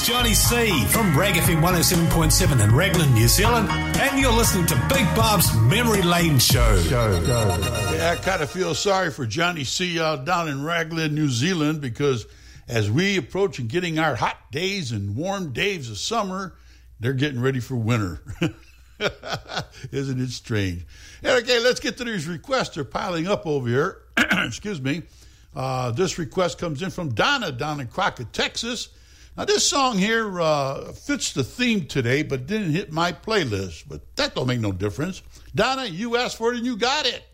Johnny C from Rag FM 107.7 in Raglan, New Zealand, and you're listening to Big Bob's Memory Lane Show. Yeah, I kind of feel sorry for Johnny C out down in Raglan, New Zealand, because as we approach and getting our hot days and warm days of summer, they're getting ready for winter. Isn't it strange? Okay, let's get to these requests. They're piling up over here. Excuse me. This request comes in from Donna down in Crockett, Texas. Now, this song here fits the theme today, but didn't hit my playlist. But that don't make no difference. Donna, you asked for it and you got it.